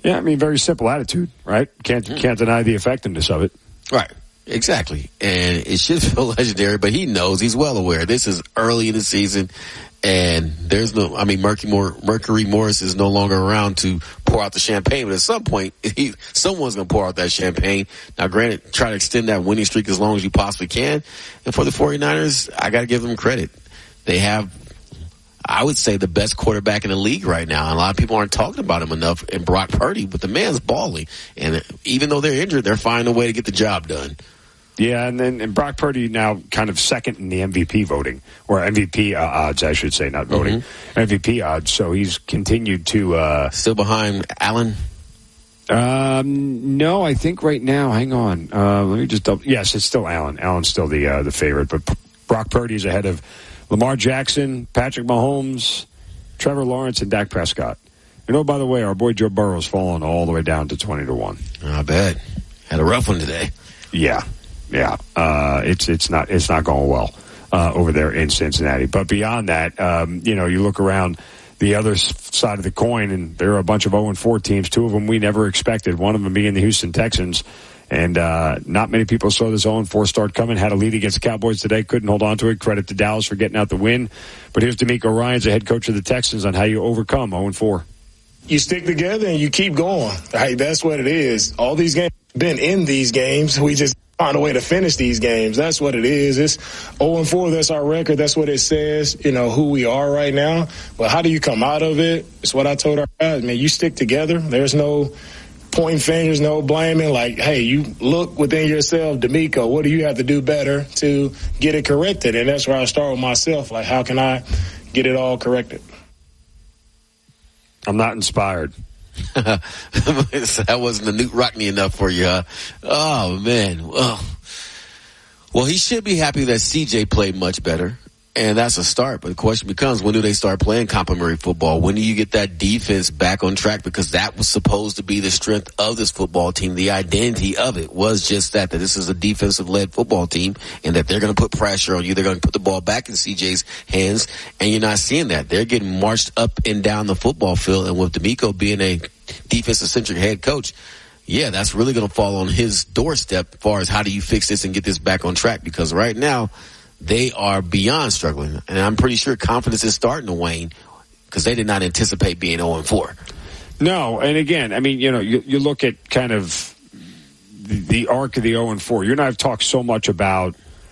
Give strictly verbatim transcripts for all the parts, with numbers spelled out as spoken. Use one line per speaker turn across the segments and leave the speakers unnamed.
Yeah, I mean, very simple attitude, right? Can't
Yeah.
can't deny the effectiveness of it.
Right. Exactly. And it should feel legendary, but he knows, he's well aware. This is early in the season, and there's no, I mean, Mercury, Mor- Mercury Morris is no longer around to pour out the champagne, but at some point, he, someone's going to pour out that champagne. Now, granted, try to extend that winning streak as long as you possibly can. And for the 49ers, I got to give them credit. They have, I would say, the best quarterback in the league right now. And a lot of people aren't talking about him enough in Brock Purdy, but the man's balling. And even though they're injured, they're finding a way to get the job done.
Yeah, and then and Brock Purdy now kind of second in the M V P voting, or M V P uh, odds, I should say, not voting, mm-hmm. M V P odds. So he's continued to uh,
still behind Allen.
Um, no, I think right now. Hang on, uh, let me just double. Yes, it's still Allen. Allen's still the uh, the favorite, but P- Brock Purdy's ahead of Lamar Jackson, Patrick Mahomes, Trevor Lawrence, and Dak Prescott. And oh, by the way, our boy Joe Burrow's fallen all the way down to twenty to one.
I bet. Had a rough one today.
Yeah. Yeah, uh, it's it's not it's not going well uh, over there in Cincinnati. But beyond that, um, you know, you look around the other side of the coin, and there are a bunch of oh and four teams. Two of them we never expected. One of them being the Houston Texans, and uh, not many people saw this oh and four start coming. Had a lead against the Cowboys today, couldn't hold on to it. Credit to Dallas for getting out the win. But here's DeMeco Ryans, the head coach of the Texans, on how you overcome oh and four.
You stick together and you keep going. Right? That's what it is. All these games, been in these games. We just find a way to finish these games. That's what it is. It's oh and four. That's our record. That's what it says, you know, who we are right now. But how do you come out of it? It's what I told our guys, man, you stick together. There's no pointing fingers, no blaming. Like, hey, you look within yourself, DeMeco, what do you have to do better to get it corrected? And that's where I start with myself. Like, how can I get it all corrected?
I'm not inspired.
That wasn't the Newt Rockney enough for you, huh? Oh, man. Well, well, he should be happy that C J played much better, and that's a start. But the question becomes, when do they start playing complementary football? When do you get that defense back on track? Because that was supposed to be the strength of this football team. The identity of it was just that, that this is a defensive-led football team, and that they're going to put pressure on you. They're going to put the ball back in C J's hands, and you're not seeing that. They're getting marched up and down the football field, and with DeMeco being a defensive-centric head coach, yeah, that's really going to fall on his doorstep as far as how do you fix this and get this back on track, because right now they are beyond struggling, and I'm pretty sure confidence is starting to wane because they did not anticipate being oh and four.
No, and again, I mean, you know, you, you look at kind of the, the arc of the oh and four. You and I have talked so much about,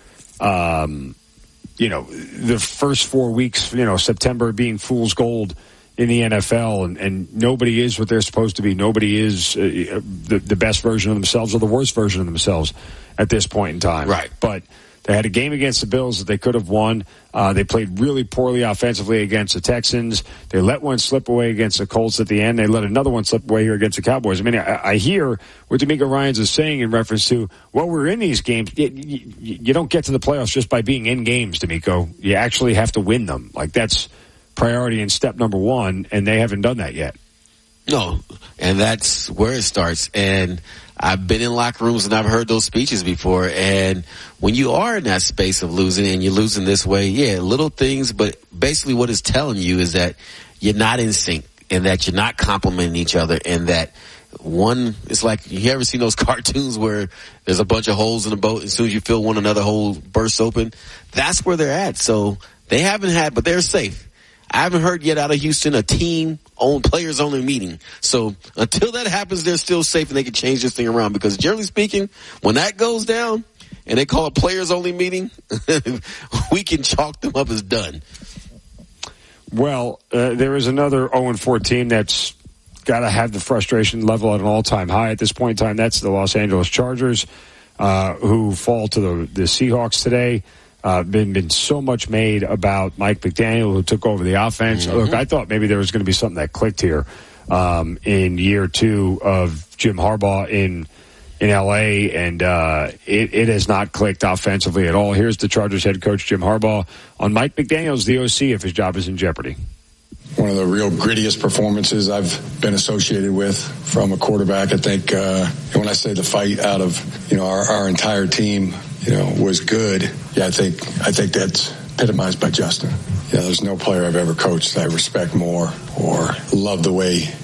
um, you know, the first four weeks, you know, September being fool's gold in the N F L, and, and nobody is what they're supposed to be. Nobody is uh, the, the best version of themselves or the worst version of themselves at this point in time.
Right.
But they had a game against the Bills that they could have won. Uh, they played really poorly offensively against the Texans. They let one slip away against the Colts at the end. They let another one slip away here against the Cowboys. I mean, I, I hear what DeMeco Ryans is saying in reference to, well, we're in these games. You, you, you don't get to the playoffs just by being in games, DeMeco. You actually have to win them. Like, that's priority and step number one, and they haven't done that yet.
No, and that's where it starts. And I've been in locker rooms and I've heard those speeches before. And when you are in that space of losing and you're losing this way, yeah, little things, but basically what it's telling you is that you're not in sync and that you're not complimenting each other, and that one, it's like, you ever seen those cartoons where there's a bunch of holes in the boat, as soon as you feel one, another hole bursts open? That's where they're at. So they haven't had, but they're safe. I haven't heard yet out of Houston a team-owned, players-only meeting. So until that happens, they're still safe and they can change this thing around. Because generally speaking, when that goes down and they call a players-only meeting, we can chalk them up as done.
Well, uh, there is another oh and four team that's got to have the frustration level at an all-time high at this point in time. That's the Los Angeles Chargers, uh, who fall to the, the Seahawks today. Uh, been been so much made about Mike McDaniel, who took over the offense. Mm-hmm. Look, I thought maybe there was going to be something that clicked here um, in year two of Jim Harbaugh in in L A, and uh, it, it has not clicked offensively at all. Here's the Chargers head coach, Jim Harbaugh, on Mike McDaniel's the O C if his job is in jeopardy.
One of the real grittiest performances I've been associated with from a quarterback. I think uh, when I say the fight out of, you know, our, our entire team, you know, was good. Yeah, I think I think that's epitomized by Justin. Yeah, there's no player I've ever coached that I respect more or love the way